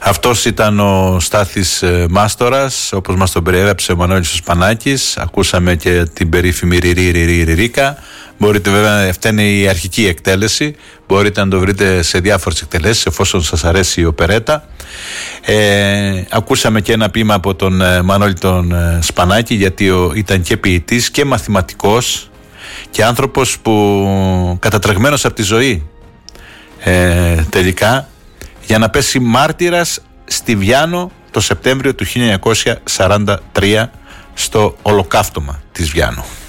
Αυτός ήταν ο Στάθης Μάστορας, όπως μας τον περιέγραψε ο Μανώλης ο Σπανάκης. Ακούσαμε και την περίφημη ριρίκα. Μπορείτε, βέβαια, αυτή είναι η αρχική εκτέλεση. Μπορείτε να το βρείτε σε διάφορες εκτελέσεις, εφόσον σας αρέσει η οπερέτα. Ακούσαμε και ένα ποίημα από τον Μανώλη τον Σπανάκη, γιατί ήταν και ποιητής και μαθηματικός και άνθρωπος που κατατρεγμένος από τη ζωή τελικά, για να πέσει μάρτυρας στη Βιάνο το Σεπτέμβριο του 1943 στο ολοκαύτωμα της Βιάνου.